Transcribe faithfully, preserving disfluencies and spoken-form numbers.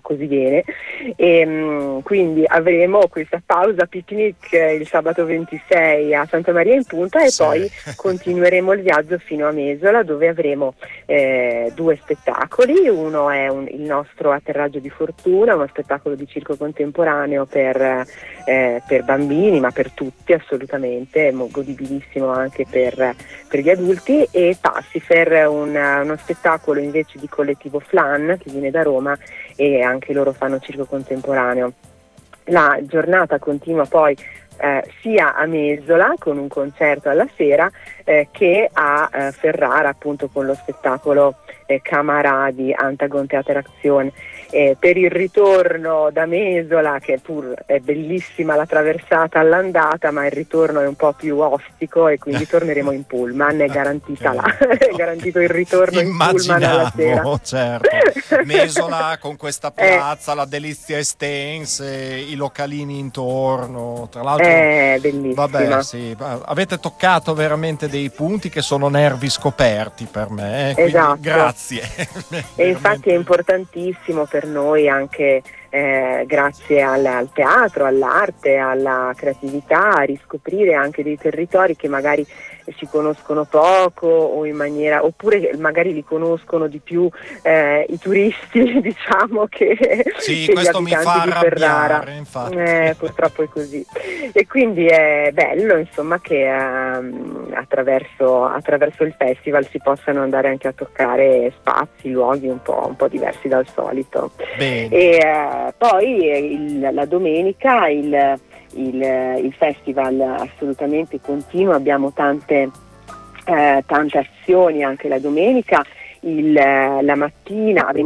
così bene, e mh, quindi avremo questa pausa picnic eh, il sabato ventisei a Santa Maria in Punta e sì. poi continueremo il viaggio fino a Mesola, dove avremo eh, due spettacoli. Uno è un, il nostro Atterraggio di Fortuna, uno spettacolo di circo contemporaneo per, eh, per bambini, ma per tutti assolutamente, godibilissimo anche per, per gli adulti, e Passifer, un, uno spettacolo invece di collettivo Flan che viene da Roma e anche loro fanno circo contemporaneo. La giornata continua poi eh, sia a Mesola con un concerto alla sera eh, che a eh, Ferrara, appunto, con lo spettacolo eh, Camaradi Antagon Theater Action. Eh, per il ritorno da Mesola, che pur è bellissima la traversata all'andata, ma il ritorno è un po' più ostico e quindi torneremo in pullman, è garantita là, è garantito il ritorno in pullman alla sera. Certo. Mesola con questa piazza, eh, la Delizia Estens, i localini intorno, tra l'altro è bellissima. Vabbè, sì, avete toccato veramente dei punti che sono nervi scoperti per me, eh? Esatto. Grazie. E infatti è importantissimo per noi anche eh, grazie al, al teatro, all'arte, alla creatività, a riscoprire anche dei territori che magari si conoscono poco o in maniera, oppure magari li conoscono di più eh, i turisti, diciamo, che, sì, che questo gli mi fa abitanti di Ferrara. arrabbiare, infatti. Eh, purtroppo è così. E quindi è bello, insomma, che ehm, attraverso, attraverso il festival si possano andare anche a toccare spazi, luoghi un po', un po' diversi dal solito. Bene. E eh, poi il, la domenica il Il, il festival assolutamente continua, abbiamo tante, eh, tante azioni anche la domenica, il, la mattina